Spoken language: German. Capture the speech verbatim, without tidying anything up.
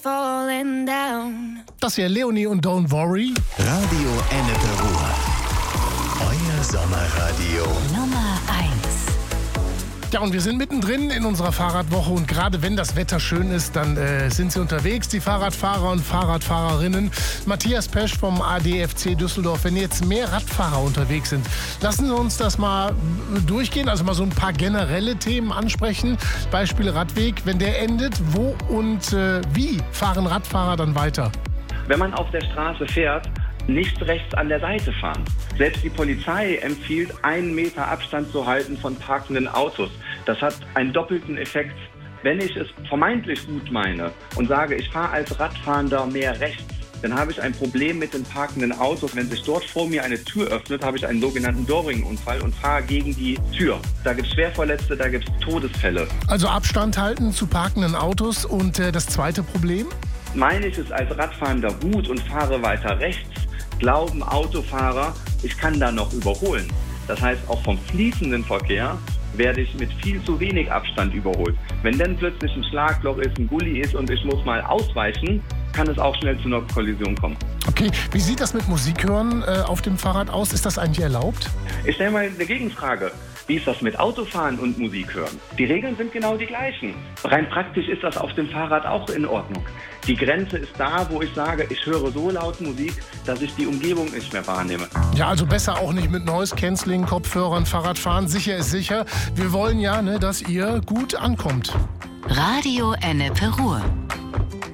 falling down. Das hier Leonie und Don't Worry. Radio Ennepe Ruhr. Euer Sommerradio. Nummer eins. Ja, und wir sind mittendrin in unserer Fahrradwoche und gerade wenn das Wetter schön ist, dann äh, sind sie unterwegs, die Fahrradfahrer und Fahrradfahrerinnen. Matthias Pesch vom A D F C Düsseldorf, wenn jetzt mehr Radfahrer unterwegs sind, lassen Sie uns das mal durchgehen, also mal so ein paar generelle Themen ansprechen. Beispiel Radweg, wenn der endet, wo und äh, wie fahren Radfahrer dann weiter? Wenn man auf der Straße fährt, nicht rechts an der Seite fahren. Selbst die Polizei empfiehlt, einen Meter Abstand zu halten von parkenden Autos. Das hat einen doppelten Effekt. Wenn ich es vermeintlich gut meine und sage, ich fahre als Radfahrender mehr rechts, dann habe ich ein Problem mit den parkenden Autos. Wenn sich dort vor mir eine Tür öffnet, habe ich einen sogenannten Doorring-Unfall und fahre gegen die Tür. Da gibt es Schwerverletzte, da gibt es Todesfälle. Also Abstand halten zu parkenden Autos und äh, das zweite Problem? Meine ich es als Radfahrender gut und fahre weiter rechts, glauben Autofahrer, ich kann da noch überholen. Das heißt, auch vom fließenden Verkehr werde ich mit viel zu wenig Abstand überholt. Wenn dann plötzlich ein Schlagloch ist, ein Gully ist und ich muss mal ausweichen, kann es auch schnell zu einer Kollision kommen. Okay, wie sieht das mit Musik hören äh, auf dem Fahrrad aus? Ist das eigentlich erlaubt? Ich stelle mal eine Gegenfrage. Wie ist das mit Autofahren und Musik hören? Die Regeln sind genau die gleichen. Rein praktisch ist das auf dem Fahrrad auch in Ordnung. Die Grenze ist da, wo ich sage, ich höre so laut Musik, dass ich die Umgebung nicht mehr wahrnehme. Ja, also besser auch nicht mit Noise Cancelling, Kopfhörern, Fahrrad fahren. Sicher ist sicher. Wir wollen ja, ne, dass ihr gut ankommt. Radio Ennepe Ruhr.